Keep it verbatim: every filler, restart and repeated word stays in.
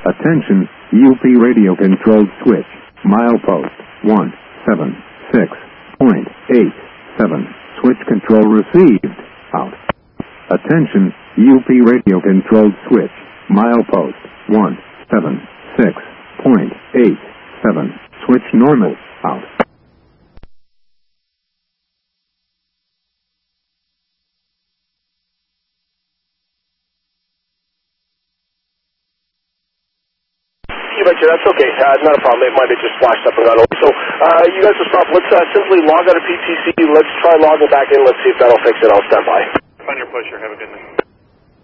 Attention, U P radio controlled switch. Milepost one seven six point eight seven. Switch control received. Out. Attention, U P radio controlled switch. Milepost one seven six point eight seven. Switch normal. Out. You betcha, that's okay. Uh, not a problem. It might have just flashed up and got over. So, uh, you guys will stop. Let's uh, simply log out of P T C. Let's try logging back in. Let's see if that'll fix it. I'll stand by. On your pleasure. Have a good night.